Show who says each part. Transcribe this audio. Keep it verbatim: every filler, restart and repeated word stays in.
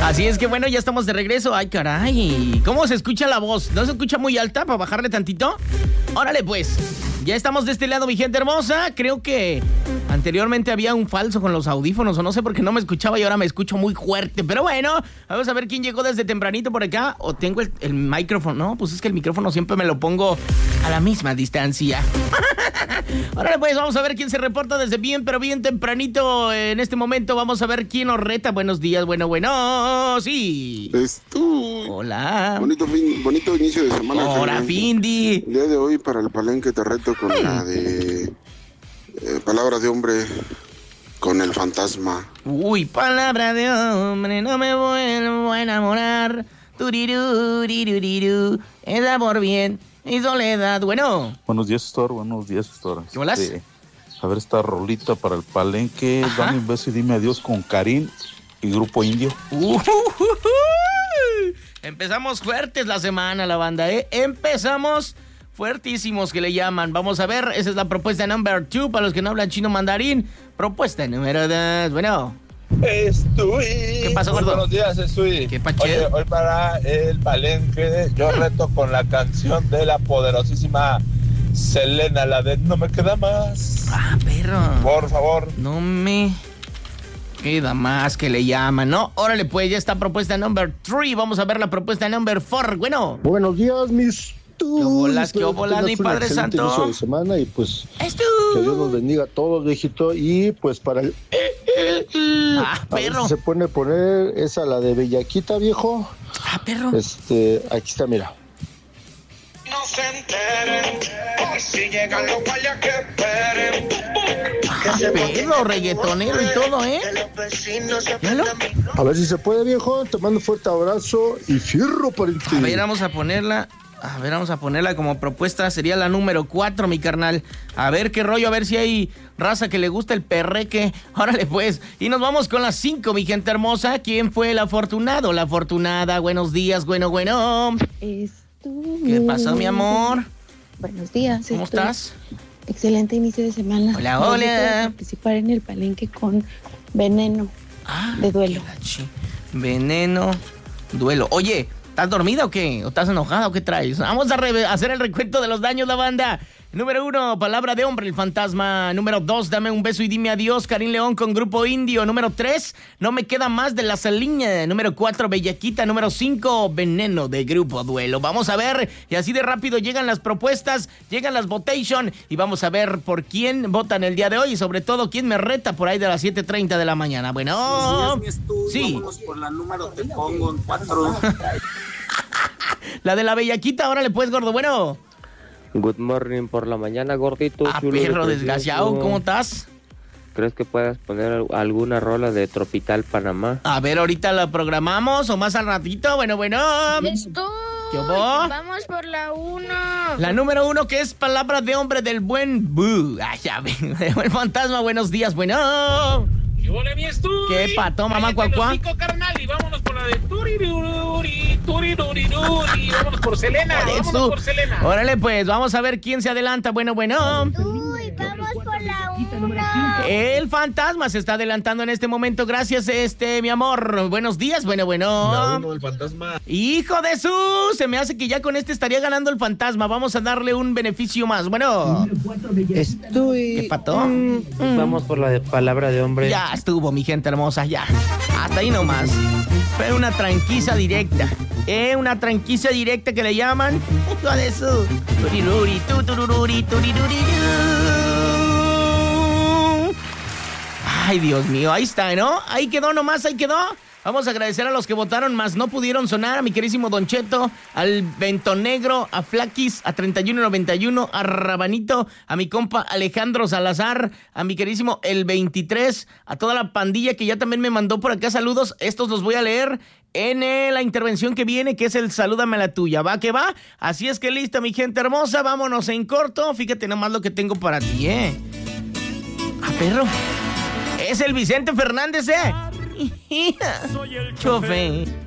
Speaker 1: Así es que bueno, ya estamos de regreso. Ay, caray, ¿cómo se escucha la voz? ¿No se escucha muy alta para bajarle tantito? Órale pues, ya estamos de este lado, mi gente hermosa. Creo que anteriormente había un falso con los audífonos, o no sé por qué no me escuchaba y ahora me escucho muy fuerte. Pero bueno, vamos a ver quién llegó desde tempranito por acá. O tengo el, el micrófono, no, pues es que el micrófono siempre me lo pongo a la misma distancia. Órale pues, vamos a ver quién se reporta desde bien, pero bien tempranito. En este momento vamos a ver quién nos reta. Buenos días, bueno, bueno, sí.
Speaker 2: Es tú.
Speaker 1: Hola.
Speaker 2: Bonito, fin, bonito inicio de semana.
Speaker 1: Hola, Findy.
Speaker 2: El día de hoy para el palenque te reto con la de eh, palabra de hombre con el fantasma.
Speaker 1: Uy, palabra de hombre, no me vuelvo a enamorar. Turiru, riruriru, es amor bien y soledad. Bueno.
Speaker 3: Buenos días, Stor. Buenos días, Stor.
Speaker 1: ¿Qué bolas?
Speaker 3: Este, a ver esta rolita para el palenque.
Speaker 1: Ajá.
Speaker 3: Dame un beso y dime adiós con Karim y Grupo Indio.
Speaker 1: Uh, uh, uh, uh. Empezamos fuertes la semana, la banda, ¿eh? Empezamos fuertísimos, que le llaman. Vamos a ver, esa es la propuesta number two para los que no hablan chino mandarín. Propuesta número dos. Bueno.
Speaker 4: Estoy.
Speaker 1: ¿Qué pasó, gordo?
Speaker 4: Buenos días, estoy.
Speaker 1: ¿Qué pache?
Speaker 4: Oye, hoy para el palenque yo reto con la canción de la poderosísima Selena, la de No me queda más.
Speaker 1: Ah, perro.
Speaker 4: Por favor.
Speaker 1: No me queda más, que le llaman, ¿no? Órale, pues, ya está propuesta number three. Vamos a ver la propuesta number four. Bueno.
Speaker 5: Buenos días, mis tú.
Speaker 1: ¿Qué bolas, qué bolas, mi Padre Santo?
Speaker 5: Inicio de semana y pues
Speaker 1: ¡Es tú!
Speaker 5: que Dios nos bendiga a todos, viejito. Y pues para el...
Speaker 1: Ah,
Speaker 5: a ver
Speaker 1: perro.
Speaker 5: si se pone poner esa, la de Bellaquita, viejo.
Speaker 1: Ah, perro.
Speaker 5: Este, aquí está, mira.
Speaker 6: No se enteren, por si llegan los guayas que esperen.
Speaker 1: Ah, perro, reggaetonero y todo, ¿eh?
Speaker 6: Que los vecinos se
Speaker 1: ¿Míralo?
Speaker 6: aprendan.
Speaker 5: A ver si se puede, viejo. Te mando un fuerte abrazo y fierro para el
Speaker 1: A ver, vamos a ponerla. A ver, vamos a ponerla como propuesta. Sería la número cuatro, mi carnal. A ver qué rollo, a ver si hay raza que le gusta el perreque. Órale, pues. Y nos vamos con las cinco, mi gente hermosa. ¿Quién fue el afortunado? La afortunada. Buenos días, bueno, bueno.
Speaker 7: Es tú.
Speaker 1: ¿Qué pasó, mi amor?
Speaker 7: Buenos días.
Speaker 1: ¿Cómo
Speaker 7: estoy-
Speaker 1: estás?
Speaker 7: Excelente inicio de semana.
Speaker 1: Hola,
Speaker 7: Hoy
Speaker 1: hola.
Speaker 7: puedo participar en el palenque con Veneno
Speaker 1: Ah,
Speaker 7: de duelo.
Speaker 1: qué lachi. Veneno, duelo. Oye, ¿estás dormida o qué? ¿O estás enojada o qué traes? Vamos a re- hacer el recuento de los daños, la banda. Número uno, palabra de hombre, el fantasma. Número dos, dame un beso y dime adiós, Karim León con Grupo Indio. Número tres, no me queda más de la Saliña. Número cuatro, Bellaquita. Número cinco, Veneno de Grupo Duelo. Vamos a ver, y así de rápido llegan las propuestas, llegan las votation, y vamos a ver por quién votan el día de hoy, y sobre todo quién me reta por ahí de las siete treinta de la mañana. Bueno, sí.
Speaker 8: Por la número te pongo en cuatro.
Speaker 1: La de la Bellaquita, ahora le puedes, gordo. Bueno.
Speaker 9: Good morning por la mañana, gordito.
Speaker 1: Ah,
Speaker 9: chulo y
Speaker 1: perro
Speaker 9: precioso.
Speaker 1: desgraciado, ¿cómo estás?
Speaker 9: ¿Crees que puedas poner al- alguna rola de Tropical Panamá?
Speaker 1: A ver, ahorita la programamos o más al ratito. Bueno, bueno.
Speaker 10: Esto.
Speaker 1: ¿Qué hubo?
Speaker 10: Vamos por la uno.
Speaker 1: La número uno, que es palabra de hombre del buen Boo. Ay, ya ven. El fantasma, buenos días, bueno.
Speaker 11: ¿Qué hola, mi estudio?
Speaker 1: ¿Qué pato, mamá
Speaker 11: Cállate el
Speaker 1: cuacuá?
Speaker 11: hocico, carnal, y vámonos por la de Turiruri, Turiruriruri. Vámonos por Selena, vámonos
Speaker 1: Eso.
Speaker 11: por Selena.
Speaker 1: Órale, pues, vamos a ver quién se adelanta. Bueno, bueno.
Speaker 10: Uy, vamos por la uno.
Speaker 1: El fantasma se está adelantando en este momento. Gracias, este, mi amor. Buenos días, bueno, bueno.
Speaker 4: el fantasma.
Speaker 1: Hijo de su, se me hace que ya con este estaría ganando el fantasma. Vamos a darle un beneficio más. Bueno.
Speaker 9: Estoy.
Speaker 1: ¿Qué pato?
Speaker 9: Vamos por la de palabra de hombre.
Speaker 1: Ya estuvo, mi gente hermosa, ya. Hasta ahí nomás. Fue una tranquiza directa. Eh, una tranquiza directa que le llaman. Hijo de su. Turiruri, tu, turururi, turiruri, tu. Ay, Dios mío, ahí está, ¿no? Ahí quedó nomás, ahí quedó. Vamos a agradecer a los que votaron, más no pudieron sonar. A mi querísimo Don Cheto, al Vento Negro, a Flaquis, a treinta y uno noventa y uno, a Rabanito, a mi compa Alejandro Salazar, a mi querísimo El veintitrés, a toda la pandilla que ya también me mandó por acá saludos. Estos los voy a leer en eh, la intervención que viene, que es el Salúdame la tuya. ¿Va que va? Así es que listo, mi gente hermosa, vámonos en corto. Fíjate nomás lo que tengo para ti, ¿eh? ¡Ah, perro! Es el Vicente Fernández, ¿eh? Soy el chofer.